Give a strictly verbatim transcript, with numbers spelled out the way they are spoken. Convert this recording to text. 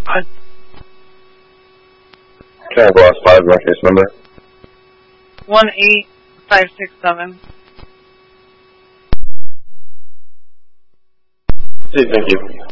I, Can I gloss five, my case number? one eight five six seven. See, thank you.